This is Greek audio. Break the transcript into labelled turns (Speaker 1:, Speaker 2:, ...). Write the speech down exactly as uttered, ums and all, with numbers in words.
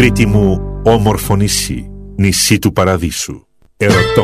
Speaker 1: Κρήτη μου, όμορφο νησί, νησί του παραδείσου. Ερωτώ.